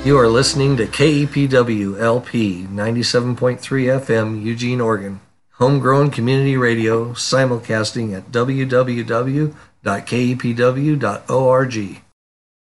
You are listening to KEPW LP 97.3 FM, Eugene, Oregon. Homegrown community radio, simulcasting at www.kepw.org.